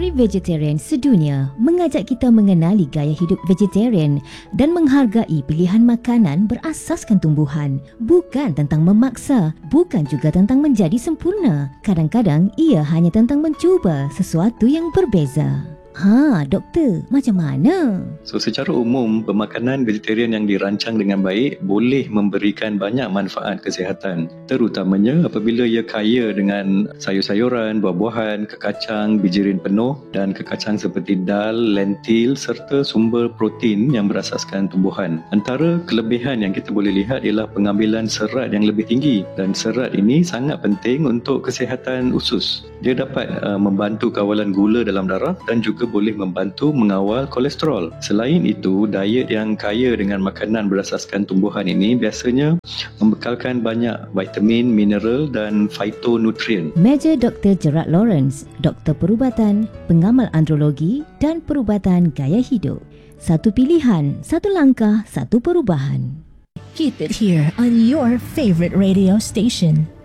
Hari Vegetarian Sedunia mengajak kita mengenali gaya hidup vegetarian dan menghargai pilihan makanan berasaskan tumbuhan. Bukan tentang memaksa, bukan juga tentang menjadi sempurna. Kadang-kadang ia hanya tentang mencuba sesuatu yang berbeza. Doktor, macam mana? So, secara umum, pemakanan vegetarian yang dirancang dengan baik boleh memberikan banyak manfaat kesihatan. Terutamanya apabila ia kaya dengan sayur-sayuran, buah-buahan, kekacang, bijirin penuh dan kekacang seperti dal, lentil serta sumber protein yang berasaskan tumbuhan. Antara kelebihan yang kita boleh lihat ialah pengambilan serat yang lebih tinggi, dan serat ini sangat penting untuk kesihatan usus. Dia dapat membantu kawalan gula dalam darah dan juga boleh membantu mengawal kolesterol. Selain itu, diet yang kaya dengan makanan berasaskan tumbuhan ini biasanya membekalkan banyak vitamin, mineral dan phytonutrien. Meja Dr. Gerard Lawrence, doktor perubatan, pengamal andrologi dan perubatan gaya hidup. Satu pilihan, satu langkah, satu perubahan. Keep it here on your favorite radio station.